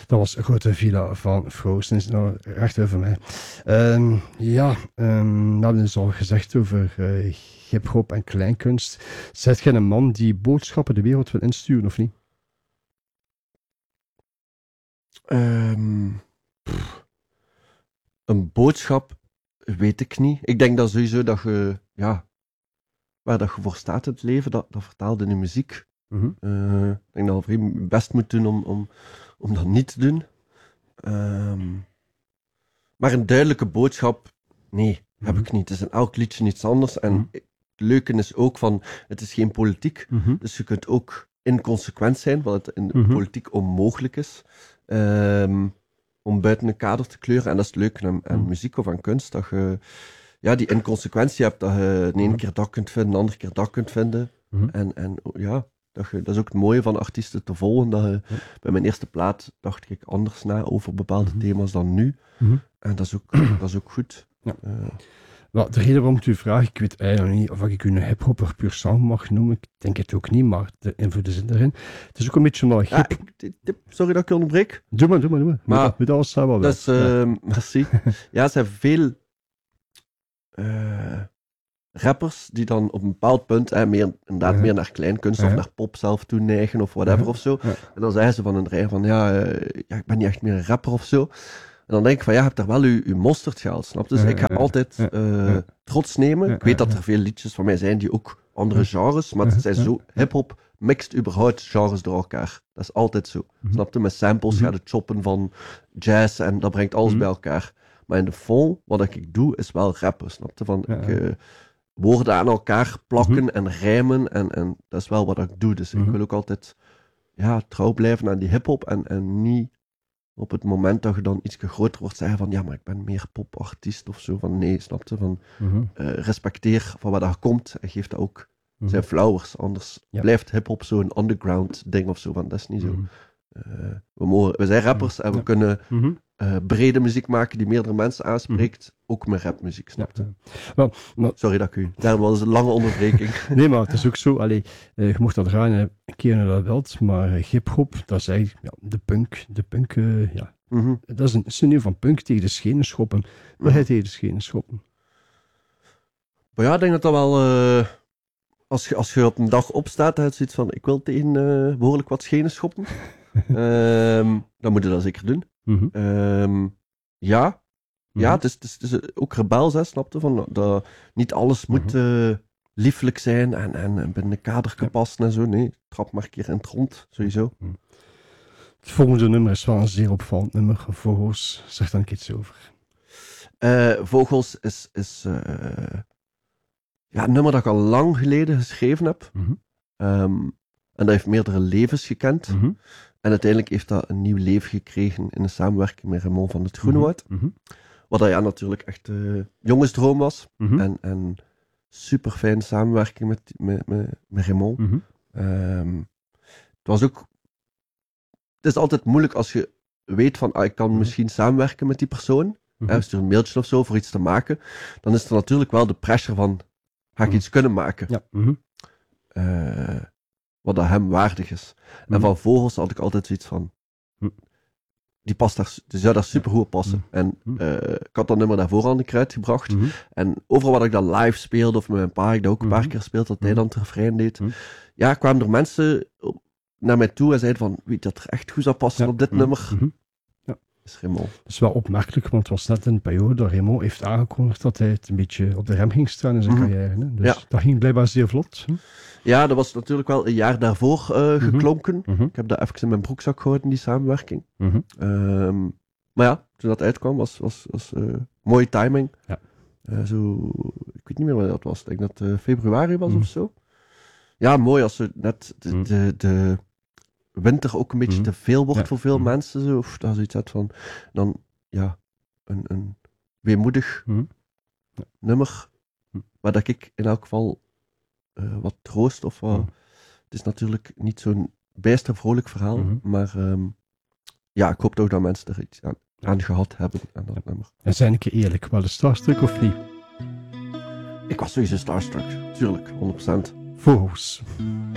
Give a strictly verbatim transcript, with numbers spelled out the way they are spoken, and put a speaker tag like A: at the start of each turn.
A: Dat was een grote villa van Frozen, is nou recht over mij. Um, ja, um, we hebben dus al gezegd over uh, hip-hop en kleinkunst. Zijt jij een man die boodschappen de wereld wil insturen, of niet?
B: Um, een boodschap weet ik niet. Ik denk dat sowieso dat je, ja, waar dat je voor staat in het leven, dat, dat vertaalt in je muziek.
A: Mm-hmm.
B: Uh, ik denk dat je je best moet doen om, om, om dat niet te doen. Um, maar een duidelijke boodschap, nee, mm-hmm. heb ik niet. Het is in elk liedje iets anders. En mm-hmm. het leuke is ook van, het is geen politiek.
A: Mm-hmm.
B: Dus je kunt ook inconsequent zijn, wat het in de
A: mm-hmm.
B: politiek onmogelijk is. Um, om buiten een kader te kleuren. En dat is het leuke aan, aan muziek of aan kunst, dat je ja, die inconsequentie hebt, dat je de ene keer dat kunt vinden, de andere keer dat kunt vinden.
A: Mm-hmm.
B: En, en ja, dat, je, dat is ook het mooie van artiesten te volgen, dat je, ja. bij mijn eerste plaat dacht ik anders na over bepaalde mm-hmm. thema's dan nu.
A: Mm-hmm.
B: En dat is ook, dat is ook goed.
A: Ja.
B: Uh,
A: Wel, de reden waarom ik u vraag, ik weet eigenlijk niet of ik u een hiphopper puur sang mag noemen, ik denk het ook niet, maar de invloed is erin. Het is ook een beetje omdat
B: hip... Ja, ik, sorry dat ik je onderbreek.
A: Doe maar, doe maar, doe maar.
B: maar
A: met, met alles samen
B: wel. Dus, uh, ja. Merci. Ja, er zijn veel uh, rappers die dan op een bepaald punt eh, meer, inderdaad uh-huh. meer naar kleinkunst uh-huh. of naar pop zelf toe neigen of whatever uh-huh. of zo. Uh-huh. En dan zeggen ze van een rij van, ja, uh, ja, ik ben niet echt meer een rapper of zo. En dan denk ik van, ja, je hebt daar wel je, je mosterd gehaald, snap je? Dus ik ga altijd uh, trots nemen. Ik weet dat er veel liedjes van mij zijn die ook andere genres, maar het zijn zo, hip-hop mixt überhaupt genres door elkaar. Dat is altijd zo. Mm-hmm. Snap je? Met samples mm-hmm. gaat het choppen van jazz en dat brengt alles mm-hmm. bij elkaar. Maar in de fond, wat ik doe, is wel rappen, snap je? Van, ik, uh, woorden aan elkaar plakken mm-hmm. en rijmen en, en dat is wel wat ik doe. Dus mm-hmm. ik wil ook altijd ja, trouw blijven aan die hip-hop en, en niet op het moment dat je dan iets groter wordt zeggen van ja, maar ik ben meer popartiest of zo. Van nee, snap je? Van
A: mm-hmm.
B: uh, respecteer van waar dat komt en geef dat ook mm-hmm. zijn flowers. Anders ja. blijft hip-hop zo'n underground ding of zo. Van dat is niet
A: mm-hmm.
B: zo. Uh, we, mogen, we zijn rappers mm-hmm. en we ja. kunnen
A: mm-hmm.
B: uh, brede muziek maken die meerdere mensen aanspreekt. Mm-hmm. Ook met rapmuziek, snap je?
A: Ja, ja. Well, maar...
B: Sorry dat ik u... Daarom was een lange onderbreking.
A: Nee, maar het is ook zo. Allee, uh, je mocht dat draaien een keer naar dat wilt, maar uh, hip-hop, dat is eigenlijk ja, de punk. De punk, uh, ja.
B: Mm-hmm.
A: Dat is een synoniem van punk tegen de schenen schoppen. Wil
B: mm-hmm.
A: hij tegen de schenen schoppen?
B: Maar ja, ik denk dat dat wel... Uh, als, je, als je op een dag opstaat, dan heb je zoiets van... Ik wil tegen uh, behoorlijk wat schenen schoppen. um, dan moet je dat zeker doen.
A: Mm-hmm.
B: Um, ja. Mm-hmm. Ja, het is, het, is, het is ook rebels, hè, snap je? Van, dat niet alles mm-hmm. moet uh, lieflijk zijn en, en, en binnen een kader kan passen en zo. Nee, trap maar een keer in het rond, sowieso.
A: Mm-hmm. Het volgende nummer is wel een zeer opvallend nummer. Vogels, zeg dan iets over.
B: Uh, Vogels is, is uh, ja, een nummer dat ik al lang geleden geschreven heb.
A: Mm-hmm.
B: Um, en dat heeft meerdere levens gekend.
A: Mm-hmm.
B: En uiteindelijk heeft dat een nieuw leven gekregen in de samenwerking met Raymond van het Groenewoud.
A: Mm-hmm.
B: Wat dat ja natuurlijk echt uh, jongensdroom was.
A: Mm-hmm.
B: En, en super fijne samenwerking met, met, met, met Raymond.
A: Mm-hmm.
B: Um, het was ook... Het is altijd moeilijk als je weet van, ah, ik kan mm-hmm. misschien samenwerken met die persoon. Mm-hmm. Hè, stuur een mailtje of zo voor iets te maken. Dan is er natuurlijk wel de pressure van, ga ik mm-hmm. iets kunnen maken?
A: Ja. Mm-hmm.
B: Uh, wat dat hem waardig is.
A: Mm-hmm.
B: En van Vogels had ik altijd zoiets van, mm-hmm. die, past daar, die zou daar super goed passen. Mm-hmm. En uh, ik had dat nummer daarvoor al een keer uitgebracht.
A: Mm-hmm.
B: En overal wat ik dan live speelde, of met mijn pa, ik dat ook een paar mm-hmm. keer speelde, dat hij dan het refrein deed. Mm-hmm. Ja, kwamen er mensen naar mij toe en zeiden van, weet dat er echt goed zou passen ja. op dit mm-hmm. nummer?
A: Mm-hmm. Ja.
B: Is Raymond.
A: Dat is wel opmerkelijk, want het was net in een periode dat Raymond heeft aangekondigd dat hij het een beetje op de rem ging staan in zijn mm-hmm. carrière. Hè? Dus ja. dat ging blijkbaar zeer vlot. Hm?
B: Ja, dat was natuurlijk wel een jaar daarvoor uh, mm-hmm. geklonken.
A: Mm-hmm.
B: Ik heb dat even in mijn broekzak gehouden, die samenwerking.
A: Mm-hmm.
B: Um, maar ja, toen dat uitkwam, was, was, was uh, mooie timing.
A: Ja.
B: Uh, zo, ik weet niet meer wat dat was. Ik denk dat het uh, februari was mm-hmm. of zo. Ja, mooi als ze net de, mm-hmm. de, de winter ook een beetje mm-hmm. te veel wordt ja. voor veel mm-hmm. mensen. Zo, of dat zoiets had van, dan ja, een, een weemoedig
A: mm-hmm. ja.
B: nummer. Mm-hmm. Waar dat ik in elk geval uh, wat troost of wat... Mm-hmm. Het is natuurlijk niet zo'n bijster vrolijk verhaal, mm-hmm. maar um, ja, ik hoop toch dat mensen er iets aan, aan gehad hebben. Aan dat ja. nummer.
A: En zijn een keer eerlijk, wel de starstruck of niet?
B: Ik was sowieso starstruck, tuurlijk, honderd procent.
A: Vogels.